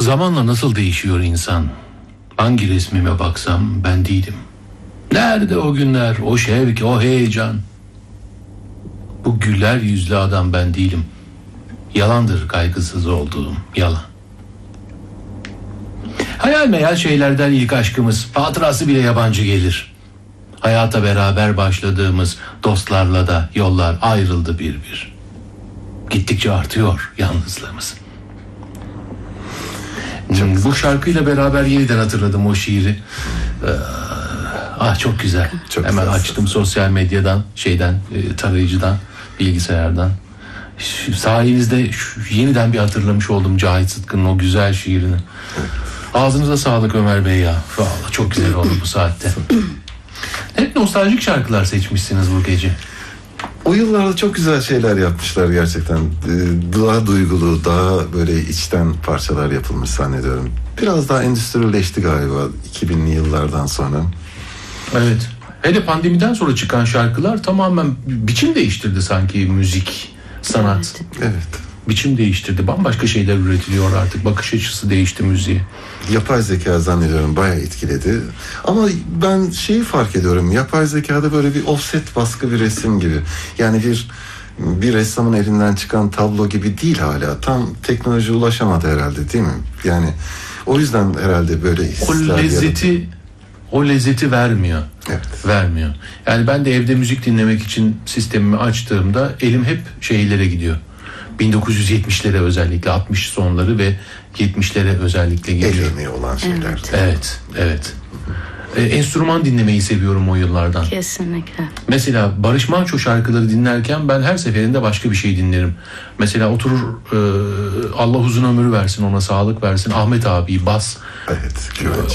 Zamanla nasıl değişiyor insan? Hangi resmime baksam ben değilim. Nerede o günler, o şevk, o heyecan? Bu güler yüzlü adam ben değilim. Yalandır kaygısız olduğum, yalan. Hayal meyal şeylerden ilk aşkımız, hatırası bile yabancı gelir. Hayata beraber başladığımız dostlarla da yollar ayrıldı bir bir. Gittikçe artıyor yalnızlığımız. Bu şarkıyla beraber yeniden hatırladım o şiiri. Çok güzel. Çok Hemen güzel. açtım sosyal medyadan, tarayıcıdan, bilgisayardan. Sayenizde yeniden bir hatırlamış oldum Cahit Sıtkı'nın o güzel şiirini. Ağzınıza sağlık Ömer Bey ya. Vallahi çok güzel oldu bu saatte. Hep nostaljik şarkılar seçmişsiniz bu gece. O yıllarda çok güzel şeyler yapmışlar gerçekten. Daha duygulu, daha böyle içten parçalar yapılmış zannediyorum. Biraz daha endüstrileşti galiba 2000'li yıllardan sonra. Evet. Hele pandemiden sonra çıkan şarkılar tamamen biçim değiştirdi sanki müzik, sanat. Evet. Biçim değiştirdi. Bambaşka şeyler üretiliyor artık. Bakış açısı değişti müziğe. Yapay zeka zannediyorum bayağı etkiledi. Ama ben şeyi fark ediyorum. Yapay zekada böyle bir offset baskı bir resim gibi. Yani bir ressamın elinden çıkan tablo gibi değil hala. Tam teknoloji ulaşamadı herhalde, değil mi? Yani o yüzden herhalde böyle hisler o lezzeti vermiyor. Evet. Vermiyor. Yani ben de evde müzik dinlemek için sistemimi açtığımda elim hep şeylere gidiyor. 1970'lere özellikle 60 sonları ve 70'lere özellikle El geliyor. emeği olan şeyler. Evet. Enstrüman dinlemeyi seviyorum o yıllardan. Kesinlikle. Mesela Barış Manço şarkıları dinlerken ben her seferinde başka bir şey dinlerim. Mesela oturur Allah uzun ömür versin, ona sağlık versin, Ahmet abi bas. Evet.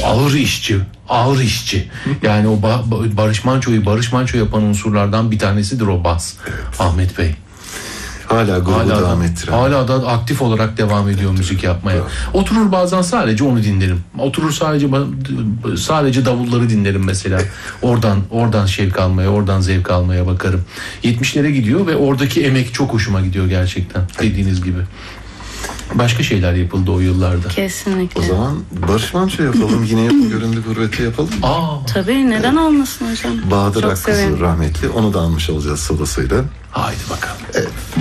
Ağır işçi. Yani o Barış Manço yapan unsurlardan bir tanesidir o bas. Evet. Ahmet Bey. Hala grubu devam ettiren. Hala da aktif olarak devam ediyor müzik yapmaya. Oturur bazen sadece onu dinlerim. Oturur sadece davulları dinlerim mesela. Oradan şevk almaya, oradan zevk almaya bakarım. 70'lere gidiyor ve oradaki emek çok hoşuma gidiyor gerçekten. Dediğiniz gibi. Başka şeyler yapıldı o yıllarda. Kesinlikle. O zaman Barış Manço yapalım. Yine yapı göründü gurbeti yapalım. Tabii, neden olmasın hocam? Bahadır Çok Akkızı severim. rahmetli. Onu da almış olacağız solosuyla. Haydi bakalım. Evet.